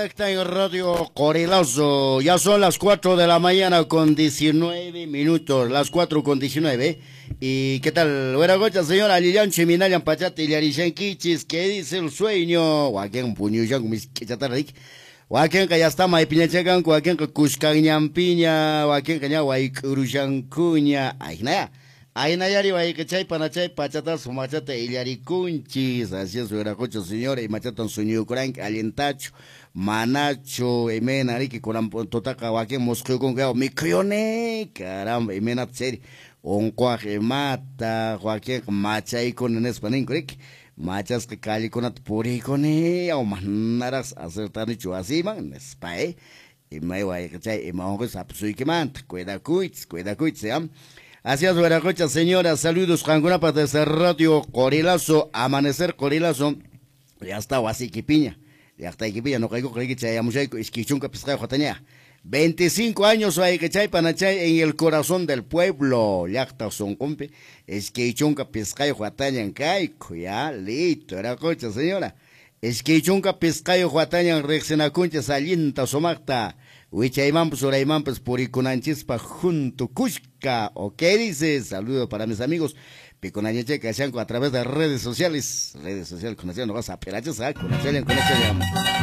directa en Radio Corilazo. Ya son las 4 de la mañana con 19 minutos. Las 4 con 19. ¿Y qué tal? Buenas noches, señora Lilian Chiminayan Pachate y Larishan Kichis. ¿Qué dice el sueño? Guaquén puñuyan mis quichatarrik. Guaquén que ya está maipiñachagan. Guaquén que cuscañan piña. Guaquén que ya guaycurushan cuña. Ay, nada. Ay, Nayari, vaya que chay, panachay, pachata, su machate, y cunchis, así es, veracocho, señores, y machatan su crank, alientacho, manacho, emena, que con totaca, guaque, mosqueo con gao, mi crione, caramba, emena, seri, un cuaje mata, guaque, machay con en espanín, cric, machas que cali con at puricone, o manaras, acertar dicho así, man, espae, y me vaya que chay, y mahogo, sapsui que manta, cuida cuits, ¿eh? Así es, buenas noches, señoras. Saludos, Jangurapa, desde Radio Corilazo, Amanecer Corilazo. Ya está, así que piña. Ya está, que piña, no caigo, que chay, amushaico, esquichunca, pescado, jotaña. 25 años, hay que chay, panachay, en el corazón del pueblo. Ya está, son compi, esquichunca, pescado, jotaña, en caico, ya, listo, era cocha, señora. Esquichunca, pescado, jotaña, en rexenacuncha, salienta, somacta. Huichaymampus, Oraymampus, Puricunanchispa, junto Cusca. ¿O qué dices? Saludo para mis amigos. Piconañeche, Cachanco, a través de redes sociales. Redes sociales, conocían, no vas a pelachas, conocían,